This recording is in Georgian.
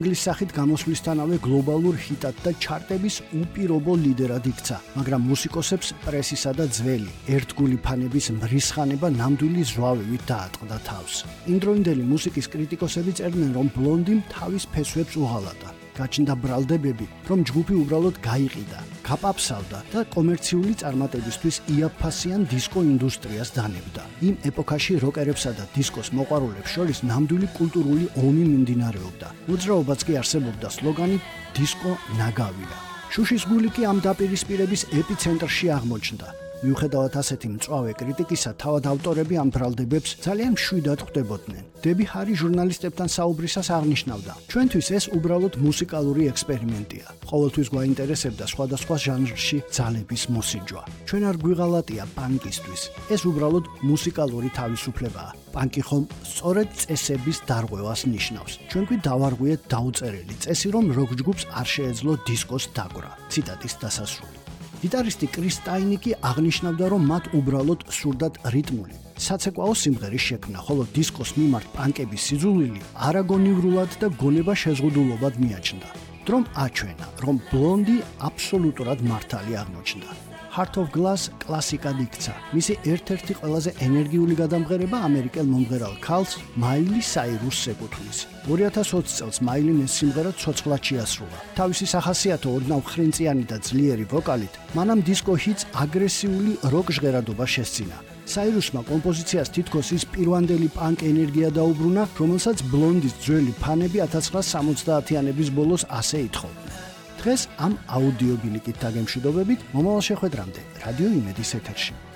ინგლისის სახით გამოსვლისთანავე გლობალურ ჰიტად და ჩარტების უპირობო ლიდერად იქცა, მაგრამ მუსიკოსებს პრესისა და ძველი, ერთგული ფანების მრისხანება ნამდვილი ზვავივით დაატყდა თავს. იმდროინდელი მუსიკის კრიტიკოსები წერდნენ, რომ ბლონდი თავის ფესვებს უღალატა. გაჩნდა ბრალდებები, რომ ჯგუფი უბრალოდ გაიყიდა, გაპაფსავდა და კომერციული წარმატებისთვის იაფფასიან დისკო ინდუსტრიას დანებდა. იმ ეპოქაში როკერებსა და დისკოს მოყვარულებს შორის ნამდვილი კულტურული ომი მიმდინარეობდა. მოძრაობაც კი არსებობდა სლოგანი დისკო ნაგავია. შუშის გული კი ამ დაპირისპირების ეპიცენტრში აღმოჩნდა. მიუხედავად ასეთი მწვავე კრიტიკისა, თავად ავტორები ამ ბრალდებებს ძალიან მშვიდად ხვდებოდნენ. დები ჰარი ჟურნალისტებთან საუბრისას აღნიშნავდა: "ჩვენთვის ეს უბრალოდ მუსიკალური ექსპერიმენტია. ყოველთვის გვაინტერესებდა სხვადასხვა ჟანრში ძალების მოსინჯვა. ჩვენ არ გვიღალატია პანკისთვის. ეს უბრალოდ მუსიკალური თავისუფლებაა. პანკი ხომ სწორედ წესების დარღვევას ნიშნავს. ჩვენ კი დავარღვიეთ დაუწერელი წესი, რომ როკ ჯგუფს არ შეეძლო დისკოს დაკვრა." ციტატის დასასრული. გიტარისტი კრის სტაინი კი აღნიშნავდა, რომ მათ უბრალოდ სურდათ რიტმული, საცეკვაო სიმღერის შექმნა, ხოლო დისკოს მიმართ პანკების სიძულვილი არაგონივრულად და გონება შეზღუდულობად მიაჩნდა. დრომ აჩვენა, რომ ბლონდი აბსოლუტურად მართალი აღმოჩნდა. Heart of Glass კლასიკად იქცა. მისი ერთ-ერთი ყველაზე ენერგიული გადამღერება ამერიკელ მომღერალ ქალს მაილი საირუსს ეკუთვნის. 2020 წელს მაილიმ ეს სიმღერა ცოცხლად შეასრულა. თავისი სახასიათო ოდნავ ხრინწიანი და ძლიერი ვოკალით, მანამ დისკო ჰიტს აგრესიული როკ ჟღერადობა შესძინა. საირუსმა კომპოზიციას თითქოს ის პირვანდელი პანკ ენერგია დაუბრუნა, რომელსაც ბლონდის ძველი ფანები 1970-იანების ბოლოს ასე ითხოვდნენ. დღეს ამ აუდიო ბილიკით დაგემშვიდობებით, მომავალ შეხვედრამდე რადიო იმედის ეთერში.